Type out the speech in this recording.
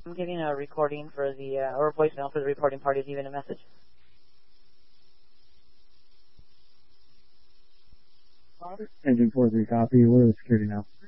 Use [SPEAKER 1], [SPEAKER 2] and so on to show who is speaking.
[SPEAKER 1] I'm getting a recording for the, or a voicemail for the reporting party leaving a message.
[SPEAKER 2] Engine 43 copy. What are the security now?